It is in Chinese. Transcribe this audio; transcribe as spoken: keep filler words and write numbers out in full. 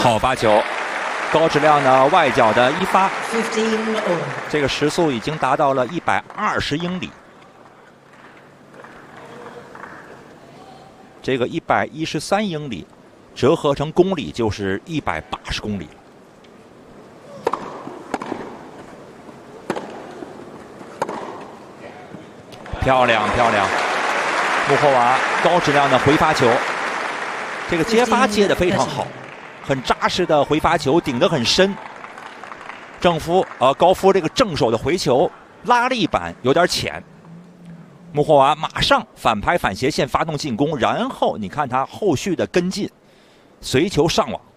好发球，高质量的外角的一发，这个时速已经达到了一百二十英里。这个一百一十三英里，折合成公里就是一百八十公里。漂亮漂亮，穆霍娃高质量的回发球，这个接发接得非常好，很扎实的回发球，顶得很深。正夫呃高夫这个正手的回球拉力板有点浅，穆霍娃马上反拍反斜线发动进攻，然后你看他后续的跟进，随球上网。